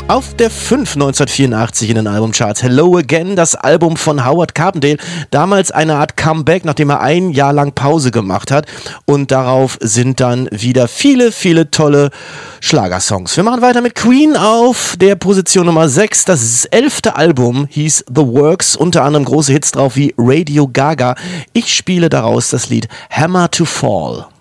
Auf der 5 1984 in den Albumcharts Hello Again, das Album von Howard Carpendale, damals eine Art Comeback, nachdem er ein Jahr lang Pause gemacht hat, und darauf sind dann wieder viele, viele tolle Schlagersongs. Wir machen weiter mit Queen auf der Position Nummer 6, das 11. Album hieß The Works, unter anderem große Hits drauf wie Radio Gaga. Ich spiele daraus das Lied Hammer to Fall.